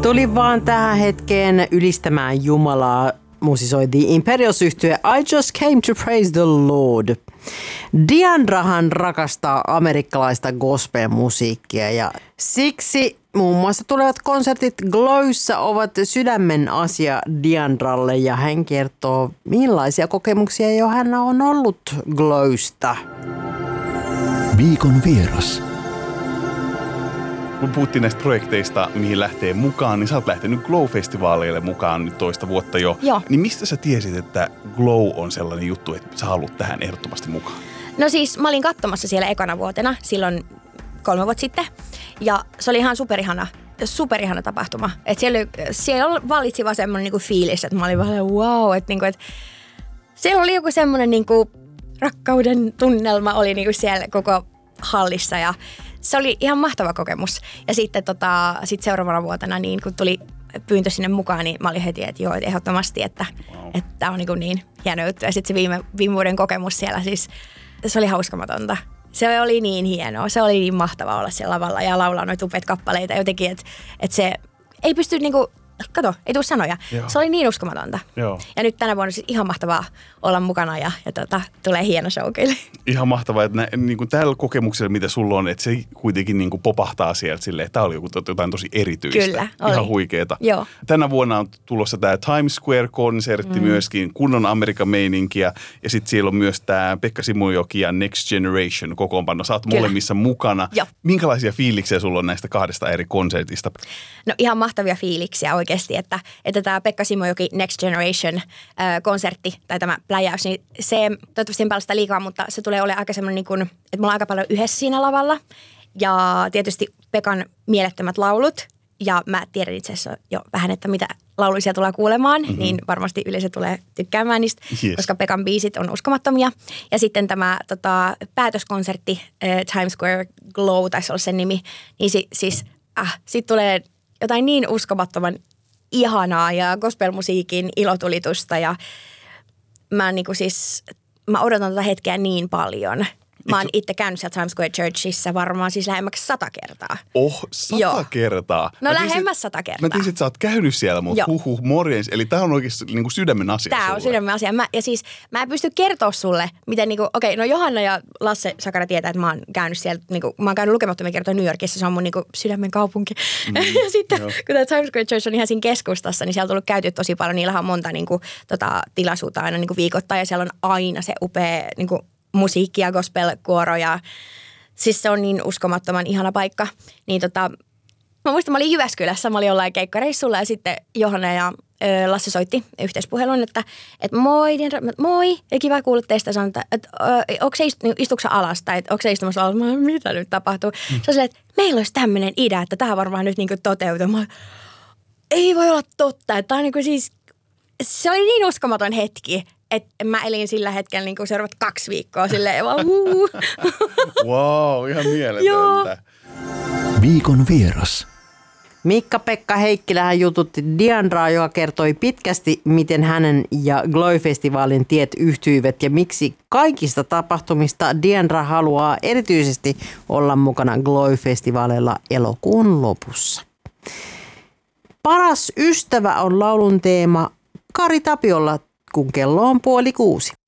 Tuli vaan tähän hetkeen ylistämään Jumalaa. Musisoi The Imperials-yhtye I Just Came to Praise the Lord. Diandrahan rakastaa amerikkalaista gospel-musiikkia ja siksi muun muassa tulevat konsertit Glowissa ovat sydämen asia Diandralle ja hän kertoo millaisia kokemuksia jo hän on ollut Glowsta. Viikon vieras. Kun puhuttiin näistä projekteista, mihin lähtee mukaan, niin sä oot lähtenyt Glow-festivaaleille mukaan nyt toista vuotta jo. Joo. Niin mistä sä tiesit, että Glow on sellainen juttu, että sä haluat tähän ehdottomasti mukaan? No siis mä olin katsomassa siellä ekana vuotena silloin 3 vuotta sitten ja se oli ihan superihana tapahtuma. Et siellä vallitsi vaan semmoinen niinku fiilis, että mä olin vähän wow, että niinku, et siellä oli joku semmoinen niinku rakkauden tunnelma oli niinku siellä koko hallissa ja se oli ihan mahtava kokemus. Ja sitten sit seuraavana vuotena, niin kun tuli pyyntö sinne mukaan, niin mä olin heti, että joo, ehdottomasti, että tää on niin hieno juttu. Ja sitten se viime vuoden kokemus siellä siis, se oli hauskamatonta. Se oli niin hienoa, se oli niin mahtavaa olla siellä lavalla ja laulaa noita upeita kappaleita jotenkin, että se ei pysty niinku, kato, ei tule sanoja. Joo. Se oli niin uskomatonta. Joo. Ja nyt tänä vuonna siis ihan mahtavaa olla mukana ja tulee hieno show kyllä. Ihan mahtavaa, että niin kuin tällä kokemuksella, mitä sulla on, että se kuitenkin niin kuin popahtaa sieltä silleen, että tämä oli jotain tosi erityistä. Kyllä, oli. Ihan huikeeta. Joo. Tänä vuonna on tulossa tämä Times Square-konsertti myöskin, kunnon Amerikan meininkiä. Ja sitten siellä on myös tämä Pekka Simojoki ja Next Generation kokoonpano. Sä oot molemmissa mukana. Joo. Minkälaisia fiiliksiä sulla on näistä 2 eri konsertista? No ihan mahtavia fiiliksiä oikeasti, että tämä Pekka Simojoki Next Generation konsertti tai tämä pläjäys, niin se toivottavasti en päällä liikaa, mutta se tulee olemaan aika semmoinen, niin kuin, että me ollaan aika paljon yhdessä siinä lavalla. Ja tietysti Pekan mielettömät laulut. Ja mä tiedän itse asiassa jo vähän, että mitä lauluisia tulee kuulemaan, niin varmasti yleisö tulee tykkäämään niistä, koska Pekan biisit on uskomattomia. Ja sitten tämä päätöskonsertti, Times Square Glow, taisi olla sen nimi, niin siitä tulee jotain niin uskomattoman ihanaa ja gospelmusiikin ilotulitusta ja mä odotan tätä hetkeä niin paljon. Mä oon itse käynyt siellä Times Square Churchissa varmaan siis lähemmäksi 100 kertaa. 100 kertaa? No lähemmäs 100 kertaa. Mä tiesin, että sä oot käynyt siellä, mutta morjens. Eli tää on oikeasti niinku sydämen asia Tää on sydämen asia. Mä en pysty kertoa sulle, miten no Johanna ja Lasse Sakara tietää, että mä oon käynyt siellä, mä oon käynyt lukemattomia kertoja New Yorkissa, se on mun sydämen kaupunki. Ja sitten kun tämä Times Square Church on ihan siinä keskustassa, niin siellä on tullut käyty tosi paljon. Niillähän on monta tilaisuutta aina viikoittain ja siellä on aina se upea musiikki ja gospel-kuoro ja siis se on niin uskomattoman ihana paikka. Niin mä muistan, mä olin Jyväskylässä, mä olin jollain keikkareissulla ja sitten Johanna ja Lasse soitti yhteispuhelun, että moi, ja kiva kuulla teistä sanoa, että onko se istuksa alas tai onko se istumassa alas, mitä nyt tapahtuu. Se on silleen, että meillä olisi tämmöinen idea, että tämä varmaan nyt toteutuu. Ei voi olla totta, että tämä on siis, se oli niin uskomaton hetki. Että mä elin sillä hetkellä seuraavat 2 viikkoa silleen vaan Wow, ihan mieletöntä. Viikon vieras. Mikka-Pekka Heikkilähän jututti Diandraa, joka kertoi pitkästi, miten hänen ja Glow-festivaalin tiet yhtyivät ja miksi kaikista tapahtumista Diandra haluaa erityisesti olla mukana Glow-festivaaleilla elokuun lopussa. Paras ystävä on laulun teema Kari Tapiolla, kun kello on 5:30.